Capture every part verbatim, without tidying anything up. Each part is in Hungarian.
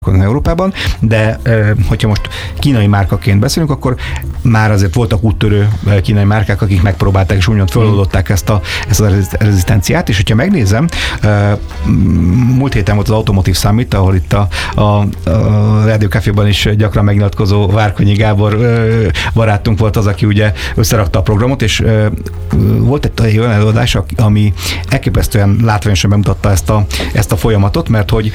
Európában, de hogyha most kínai márkaként beszélünk, akkor már azért voltak úttörő kínai márkák, akik megpróbálták és úgymond feloldották ezt a, ezt a rezisztenciát, és hogyha megnézem, múlt héten volt az Automotive Summit, ahol itt a, a, a Rádió Caféban is gyakran megnyilatkozó Várkonyi Gábor barátunk volt az, aki ugye összerakta a programot, és volt egy olyan előadás, ami elképesztően látványosan bemutatta ezt a, ezt a folyamatot, mert hogy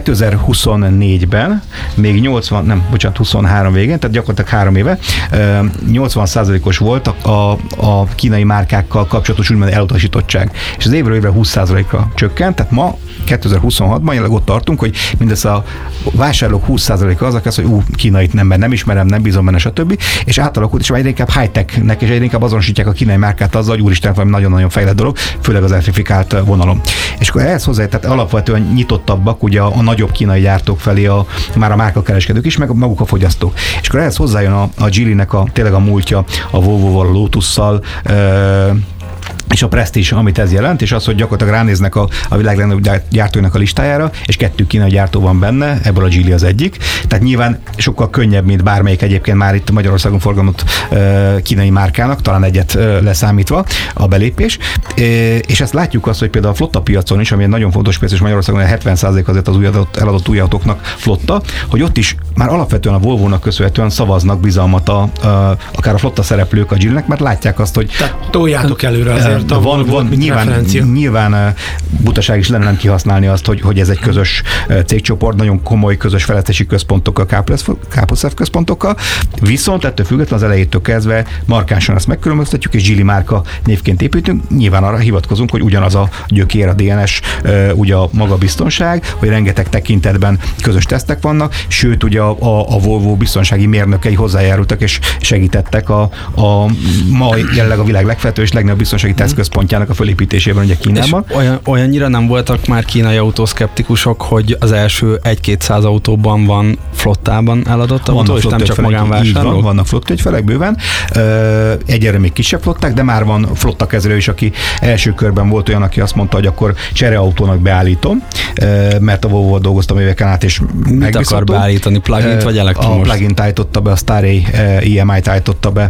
kétezer-huszonnégyben még nyolcvan, nem, bocsánat, huszonhárom végén, tehát gyakorlatilag három éve, nyolcvan százalékos volt a, a, a kínai márkákkal kapcsolatos úgymond elutasítottság. És az évről évre húsz százalékra csökkent, tehát ma kétezer-huszonhatban jelenleg ott tartunk, hogy mindössze a vásárlók húsz százaléka az, aki az, hogy ú, kínait nem, nem ismerem, nem bízom benne, stb. És átalakult, és egyre inkább high-technek, és egyre inkább azonosítják a kínai márkát azzal, hogy úristen, valami nagyon-nagyon fejlett dolog, főleg az elektrifikált vonalon. És akkor ehhez hozzá, tehát alapvetően nyitottabbak ugye a, a nagyobb kínai gyártók felé a, már a márkakereskedők is, meg maguk a fogyasztók. És akkor ehhez hozzájön a, a Geely-nek a, tényleg a múltja, a Volvo-val, a Lotusszal, ö, és a Prestige, amit ez jelent, és az, hogy gyakorlatilag ránéznek a, a világ legnagyobb gyártóinak a listájára, és kettő kínai gyártó van benne, ebből a Geely az egyik. Tehát nyilván sokkal könnyebb, mint bármelyik egyébként már itt Magyarországon forgalmat uh, kínai márkának, talán egyet uh, leszámítva a belépés. E, és ezt látjuk azt, hogy például a flotta piacon is, ami egy nagyon fontos piac, és Magyarországon hetven százalék azért az új adott, eladott új autóknak flotta, hogy ott is már alapvetően a Volvo-nak köszönhetően szavaznak bizalmat a, a, akár a flotta szereplők a Geely-nek, mert látják azt, hogy tehát toljátok előre azért. De van, van nyilván, nyilván butaság is lenne nem kihasználni azt, hogy, hogy ez egy közös cégcsoport, nagyon komoly közös fejlesztési központokkal, káposztev központokkal, viszont ettől függetlenül az elejétől kezdve markánsan ezt megkülönböztetjük, és Geely márka névként építünk, nyilván arra hivatkozunk, hogy ugyanaz a gyökér, a dé en es, ugye a magabiztonság, hogy rengeteg tekintetben közös tesztek vannak, sőt ugye a, a, a Volvo biztonsági mérnökei hozzájárultak és segítettek a, a ma jelenleg a világ legfejlettebb és legnagyobb biztonsági tesztközpontjának a fölépítésében ugye Kínában. És olyan, olyannyira nem voltak már kínai autószkeptikusok, hogy az első egy-kétszáz autóban van flottában eladott autó, és nem csak magánvásárlók? Van, vannak flottaügyfelek bőven. Egyelőre még kisebb flották, de már van flottakezelő is, aki első körben volt olyan, aki azt mondta, hogy akkor csereautónak beállítom, mert a Volvo-val dolgoztam éveken át, és megbízható. Mit akar beállítani? Plugin-t vagy elektromos? A plugin-t állította be, a Starray i em i-t állította be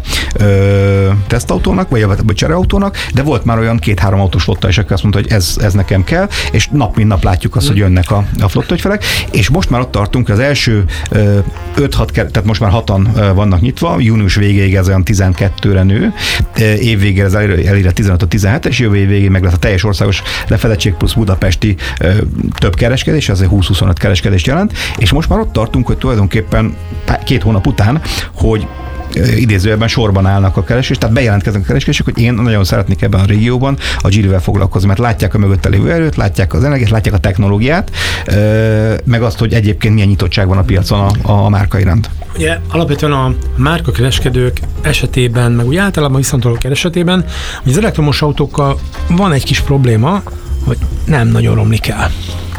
tesztautónak, vagy, vagy csereautónak, de volt már olyan két-három autós flotta is, aki azt mondta, hogy ez, ez nekem kell, és nap mint nap látjuk azt, hogy jönnek a, a flottaügyfelek, és most már ott tartunk, az első öt-hat, tehát most már hatan vannak nyitva, június végéig ez olyan tizenkettőre nő, év végére ez elér a tizenöt-tizenhet, és jövő év végéig meg lesz a teljes országos lefedettség plusz budapesti több kereskedés, azért húsz-huszonöt kereskedést jelent, és most már ott tartunk, hogy tulajdonképpen két hónap után, hogy idézőjelben sorban állnak a keresés, tehát bejelentkeznek a kereskedések, hogy én nagyon szeretnék ebben a régióban a Geely-vel foglalkozni, mert látják a mögötte lévő erőt, látják az energiát, látják a technológiát, meg azt, hogy egyébként milyen nyitottság van a piacon a, a márka iránt. Ugye alapvetően a márkakereskedők esetében, meg úgy általában viszonylag esetében, hogy az elektromos autókkal van egy kis probléma, hogy nem nagyon romlik el.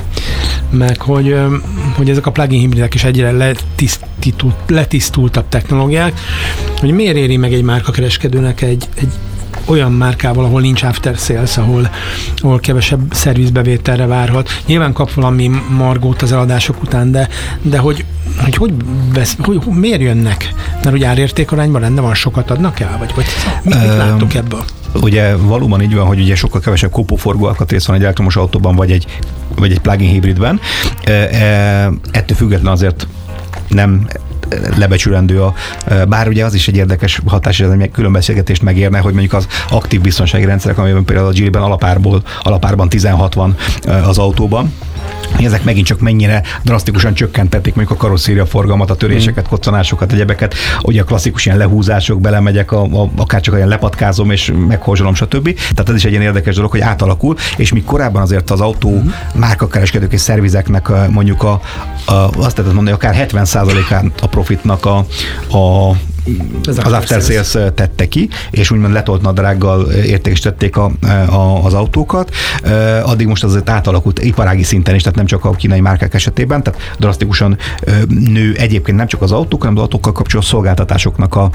Meg hogy, hogy ezek a plug-in hibridek is egyre letisztult, letisztultabb technológiák, hogy miért éri meg egy márkakereskedőnek egy, egy olyan márkával, ahol nincs after sales, ahol, ahol kevesebb szervizbevételre várhat. Nyilván kap valami margót az eladások után, de, de hogy, hogy, hogy, vesz, hogy miért jönnek? Mert ugye árértékarányban rendben van, sokat adnak el? Vagy, vagy mit, mit láttok ebből? Ugye valóban így van, hogy ugye sokkal kevesebb kopóforgó alkatrész van egy elektromos autóban, vagy egy, vagy egy plug-in hibridben. E, e, ettől független azért nem lebecsülendő a, bár ugye az is egy érdekes hatás, ez egy külön beszélgetést megérne, hogy mondjuk az aktív biztonsági rendszerek, amiben például a Geely-ben alapárból, alapárban tizenhat van az autóban, ezek megint csak mennyire drasztikusan csökkentették mondjuk a karosszéria forgalmat, a töréseket, koccanásokat, egyebeket, ugye a klasszikus ilyen lehúzások, belemegyek, a, a, akár csak olyan lepatkázom és meghorzsolom, stb. Tehát ez is egy ilyen érdekes dolog, hogy átalakul, és míg korábban azért az autó uh-huh. márkakereskedők és szervizeknek mondjuk a, a, azt lehet mondani, akár hetven százalékán a profitnak a, a az after sales tette ki, és úgymond letolt nadrággal értékesítették a, a, az autókat. Addig most az azért átalakult iparági szinten is, tehát nem csak a kínai márkák esetében, tehát drasztikusan nő egyébként nem csak az autók, hanem az autókkal kapcsolatos szolgáltatásoknak a,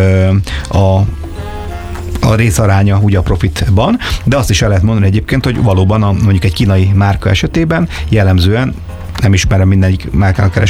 a a részaránya ugye a profitban, de azt is el lehet mondani egyébként, hogy valóban a, mondjuk egy kínai márka esetében jellemzően nem ismerem mindegyik márkának